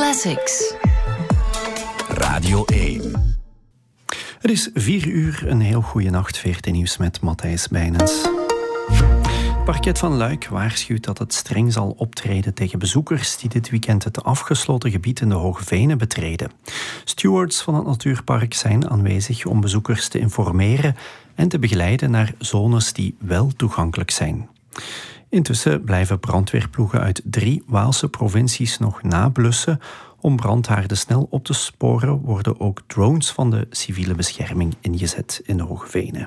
Classics. Radio 1. Het is 4 uur, een heel goede nacht. VRT Nieuws met Matthijs Bijnens. Het parket van Luik waarschuwt dat het streng zal optreden tegen bezoekers die dit weekend het afgesloten gebied in de Hoge Venen betreden. Stewards van het natuurpark zijn aanwezig om bezoekers te informeren en te begeleiden naar zones die wel toegankelijk zijn. Intussen blijven brandweerploegen uit 3 Waalse provincies nog nablussen. Om brandhaarden snel op te sporen worden ook drones van de civiele bescherming ingezet in de Hoge Venen.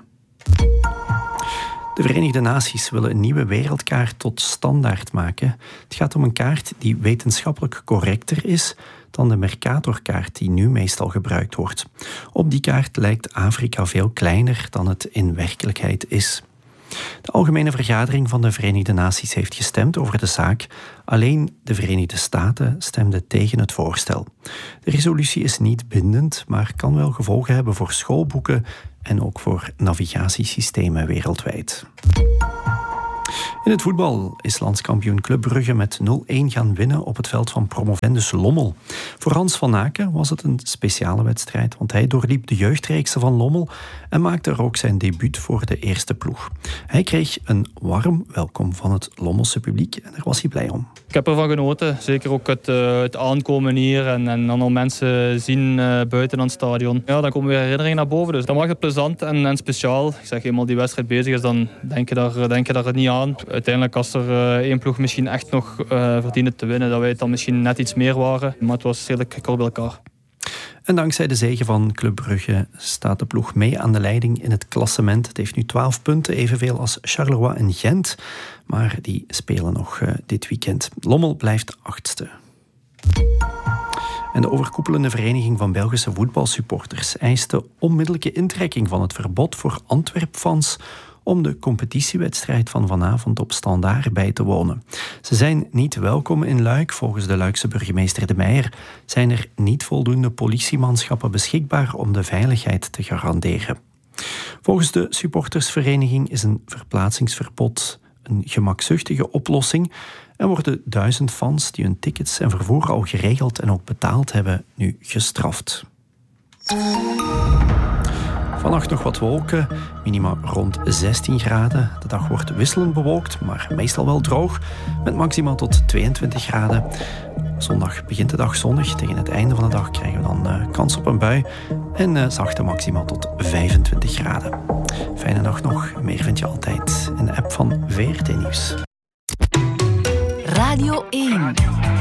De Verenigde Naties willen een nieuwe wereldkaart tot standaard maken. Het gaat om een kaart die wetenschappelijk correcter is dan de Mercatorkaart die nu meestal gebruikt wordt. Op die kaart lijkt Afrika veel kleiner dan het in werkelijkheid is. De Algemene Vergadering van de Verenigde Naties heeft gestemd over de zaak. Alleen de Verenigde Staten stemden tegen het voorstel. De resolutie is niet bindend, maar kan wel gevolgen hebben voor schoolboeken en ook voor navigatiesystemen wereldwijd. In het voetbal is landskampioen Club Brugge met 0-1 gaan winnen op het veld van promovendus Lommel. Voor Hans van Aken was het een speciale wedstrijd, want hij doorliep de jeugdreeksen van Lommel en maakte er ook zijn debuut voor de eerste ploeg. Hij kreeg een warm welkom van het Lommelse publiek en daar was hij blij om. Ik heb ervan genoten, zeker ook het aankomen hier en dan al mensen zien buiten aan het stadion. Ja, dan komen weer herinneringen naar boven, dus dan mag het plezant en speciaal. Ik zeg, eenmaal die wedstrijd bezig is, dan denk je daar niet aan. Uiteindelijk als er één ploeg misschien echt nog verdiende te winnen, dat wij het dan misschien net iets meer waren. Maar het was redelijk kort bij elkaar. En dankzij de zege van Club Brugge staat de ploeg mee aan de leiding in het klassement. Het heeft nu 12 punten, evenveel als Charleroi en Gent. Maar die spelen nog dit weekend. Lommel blijft 8e. En de overkoepelende vereniging van Belgische voetbalsupporters eiste onmiddellijke intrekking van het verbod voor Antwerp-fans om de competitiewedstrijd van vanavond op Standaard bij te wonen. Ze zijn niet welkom in Luik. Volgens de Luikse burgemeester De Meijer zijn er niet voldoende politiemanschappen beschikbaar om de veiligheid te garanderen. Volgens de supportersvereniging is een verplaatsingsverbod een gemakzuchtige oplossing en worden 1000 fans die hun tickets en vervoer al geregeld en ook betaald hebben nu gestraft. Vannacht nog wat wolken, minima rond 16 graden. De dag wordt wisselend bewolkt, maar meestal wel droog, met maxima tot 22 graden. Zondag begint de dag zonnig. Tegen het einde van de dag krijgen we dan kans op een bui en zachte maxima tot 25 graden. Fijne dag nog. Meer vind je altijd in de app van VRT Nieuws. Radio 1.